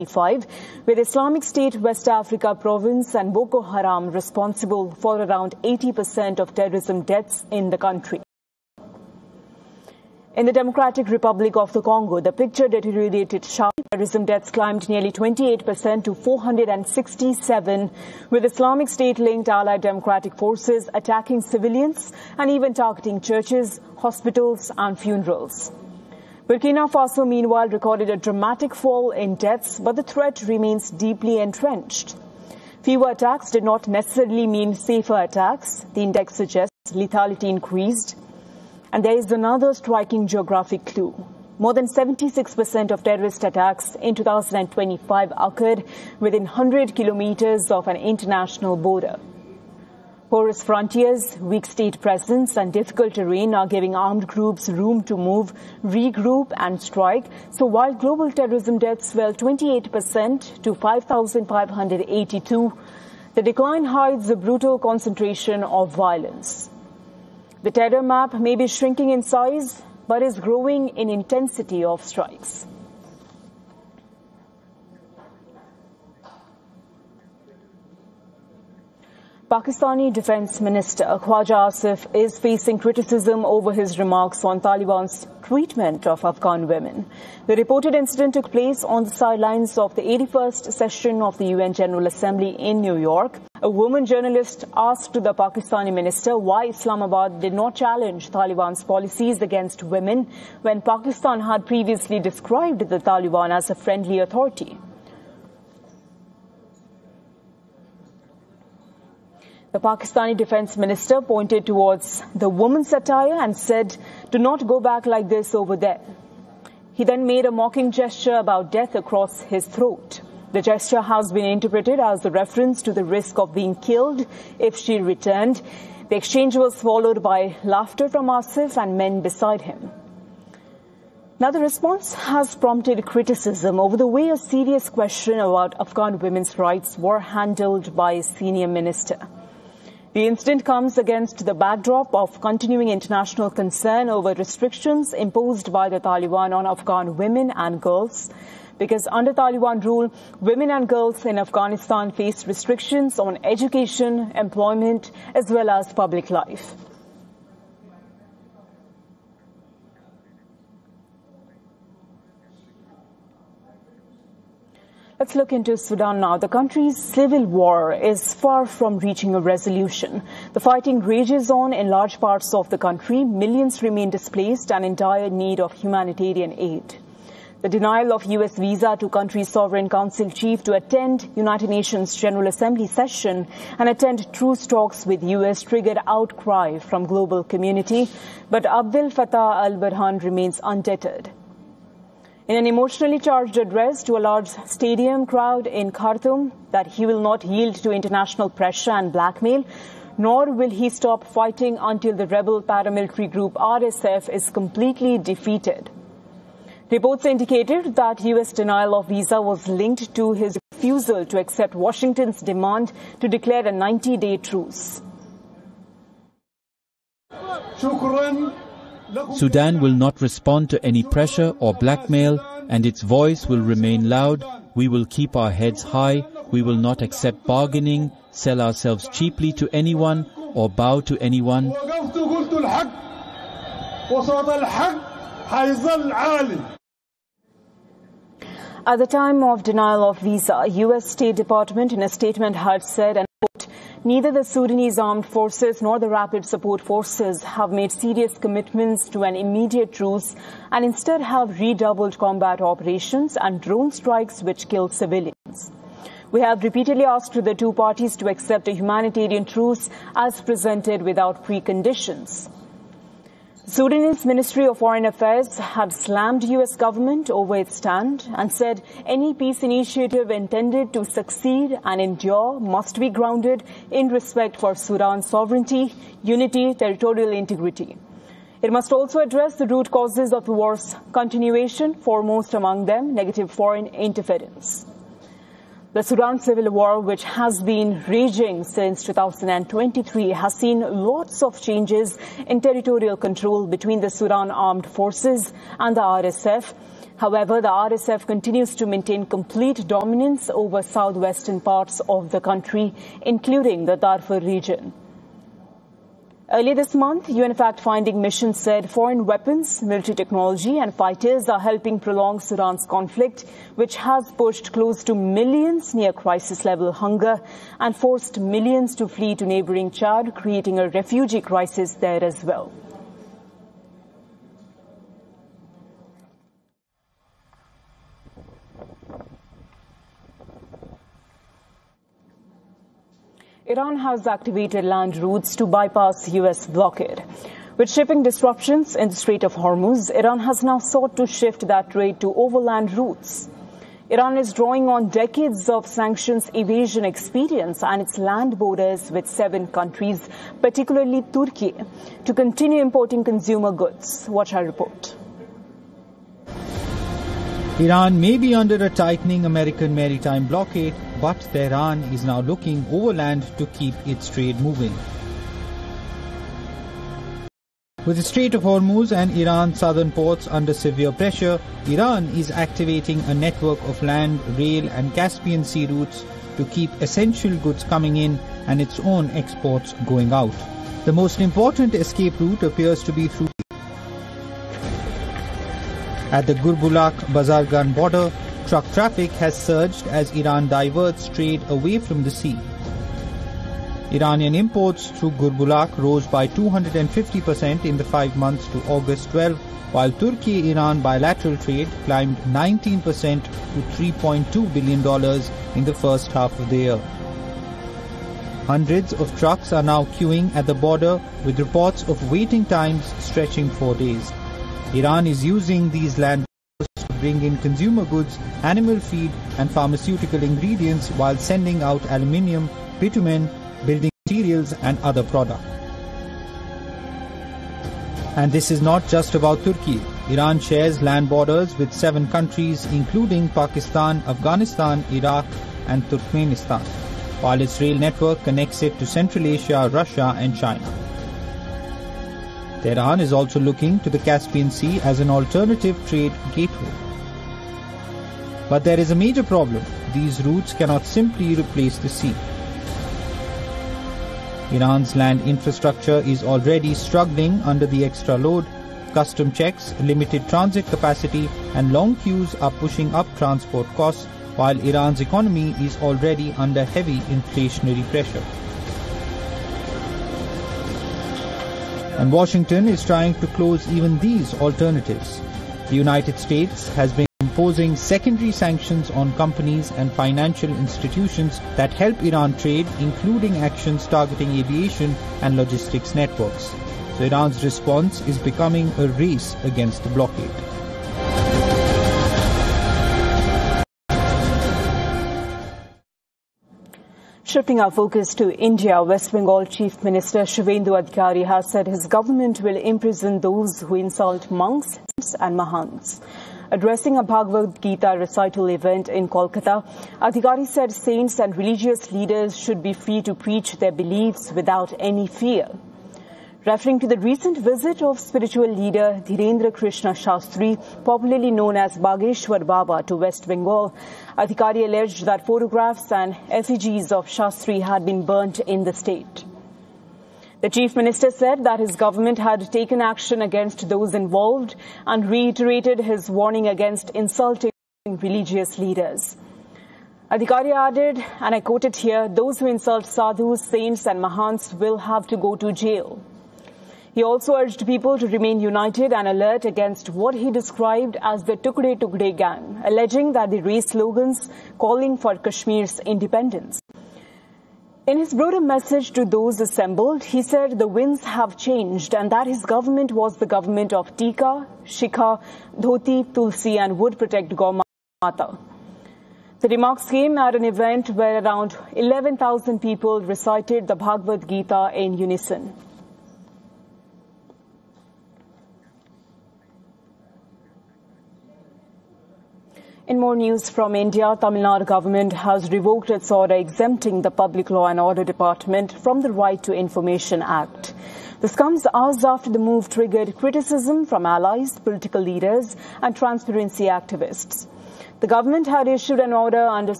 with Islamic State West Africa province and Boko Haram responsible for around 80% of terrorism deaths in the country. In the Democratic Republic of the Congo, the picture deteriorated sharply. Terrorism deaths climbed nearly 28% to 467, with Islamic State-linked allied democratic forces attacking civilians and even targeting churches, hospitals and funerals. Burkina Faso, meanwhile, recorded a dramatic fall in deaths, but the threat remains deeply entrenched. Fewer attacks did not necessarily mean safer attacks. The index suggests lethality increased. And there is another striking geographic clue. More than 76% of terrorist attacks in 2025 occurred within 100 kilometers of an international border. Porous frontiers, weak state presence and difficult terrain are giving armed groups room to move, regroup and strike. So while global terrorism deaths fell 28% to 5,582, the decline hides a brutal concentration of violence. The terror map may be shrinking in size, but is growing in intensity of strikes. Pakistani Defence Minister Khwaja Asif is facing criticism over his remarks on Taliban's treatment of Afghan women. The reported incident took place on the sidelines of the 81st session of the UN General Assembly in New York. A woman journalist asked the Pakistani minister why Islamabad did not challenge Taliban's policies against women when Pakistan had previously described the Taliban as a friendly authority. The Pakistani Defence Minister pointed towards the woman's attire and said, "Do not go back like this over there." He then made a mocking gesture about death across his throat. The gesture has been interpreted as a reference to the risk of being killed if she returned. The exchange was followed by laughter from Asif and men beside him. Now, the response has prompted criticism over the way a serious question about Afghan women's rights were handled by a senior minister. The incident comes against the backdrop of continuing international concern over restrictions imposed by the Taliban on Afghan women and girls. Because under Taliban rule, women and girls in Afghanistan face restrictions on education, employment, as well as public life. Let's look into Sudan now. The country's civil war is far from reaching a resolution. The fighting rages on in large parts of the country. Millions remain displaced and in dire need of humanitarian aid. The denial of U.S. visa to country's Sovereign Council chief to attend United Nations General Assembly session and attend truce talks with U.S. triggered outcry from global community. But Abdel Fattah al-Burhan remains undeterred. In an emotionally charged address to a large stadium crowd in Khartoum, that he will not yield to international pressure and blackmail, nor will he stop fighting until the rebel paramilitary group RSF is completely defeated. Reports indicated that U.S. denial of visa was linked to his refusal to accept Washington's demand to declare a 90-day truce. Sudan will not respond to any pressure or blackmail, and its voice will remain loud. We will keep our heads high. We will not accept bargaining, sell ourselves cheaply to anyone, or bow to anyone. At the time of denial of visa, U.S. State Department in a statement had said, and quote, "Neither the Sudanese armed forces nor the rapid support forces have made serious commitments to an immediate truce and instead have redoubled combat operations and drone strikes which kill civilians. We have repeatedly asked the two parties to accept a humanitarian truce as presented without preconditions." Sudanese Ministry of Foreign Affairs had slammed U.S. government over its stand and said any peace initiative intended to succeed and endure must be grounded in respect for Sudan's sovereignty, unity, territorial integrity. It must also address the root causes of the war's continuation, foremost among them negative foreign interference. The Sudan civil war, which has been raging since 2023, has seen lots of changes in territorial control between the Sudan armed forces and the RSF. However, the RSF continues to maintain complete dominance over southwestern parts of the country, including the Darfur region. Earlier this month, UN fact-finding mission said foreign weapons, military technology and fighters are helping prolong Sudan's conflict, which has pushed close to millions near crisis-level hunger and forced millions to flee to neighboring Chad, creating a refugee crisis there as well. Iran has activated land routes to bypass US blockade. With shipping disruptions in the Strait of Hormuz, Iran has now sought to shift that trade to overland routes. Iran is drawing on decades of sanctions evasion experience and its land borders with 7 countries, particularly Turkey, to continue importing consumer goods. Watch our report. Iran may be under a tightening American maritime blockade, but Tehran is now looking overland to keep its trade moving. With the Strait of Hormuz and Iran's southern ports under severe pressure, Iran is activating a network of land, rail and Caspian Sea routes to keep essential goods coming in and its own exports going out. The most important escape route appears to be through at the Gurbulak-Bazargan border. Truck traffic has surged as Iran diverts trade away from the sea. Iranian imports through Gurbulak rose by 250% in the 5 months to August 12, while Turkey-Iran bilateral trade climbed 19% to $3.2 billion in the first half of the year. Hundreds of trucks are now queuing at the border, with reports of waiting times stretching 4 days. Iran is using these land to bring in consumer goods, animal feed and pharmaceutical ingredients while sending out aluminium, bitumen, building materials and other products. And this is not just about Turkey. Iran shares land borders with 7 countries including Pakistan, Afghanistan, Iraq and Turkmenistan, while its rail network connects it to Central Asia, Russia and China. Tehran is also looking to the Caspian Sea as an alternative trade gateway. But there is a major problem. These routes cannot simply replace the sea. Iran's land infrastructure is already struggling under the extra load. Custom checks, limited transit capacity and long queues are pushing up transport costs, while Iran's economy is already under heavy inflationary pressure. And Washington is trying to close even these alternatives. The United States has been imposing secondary sanctions on companies and financial institutions that help Iran trade, including actions targeting aviation and logistics networks. So Iran's response is becoming a race against the blockade. Shifting our focus to India, West Bengal Chief Minister Shivendhu Adhikari has said his government will imprison those who insult monks and mahants. Addressing a Bhagavad Gita recital event in Kolkata, Adhikari said saints and religious leaders should be free to preach their beliefs without any fear. Referring to the recent visit of spiritual leader Dhirendra Krishna Shastri, popularly known as Bageshwar Baba, to West Bengal, Adhikari alleged that photographs and effigies of Shastri had been burnt in the state. The Chief Minister said that his government had taken action against those involved and reiterated his warning against insulting religious leaders. Adhikari added, and I quote it here, "Those who insult sadhus, saints and mahants will have to go to jail." He also urged people to remain united and alert against what he described as the Tukde Tukde gang, alleging that they raised slogans calling for Kashmir's independence. In his broader message to those assembled, he said the winds have changed and that his government was the government of Tika, Shikha, Dhoti, Tulsi and would protect Gaur Mata. The remarks came at an event where around 11,000 people recited the Bhagavad Gita in unison. In more news from India, Tamil Nadu government has revoked its order exempting the Public Law and Order Department from the Right to Information Act. This comes hours after the move triggered criticism from allies, political leaders and transparency activists. The government had issued an order under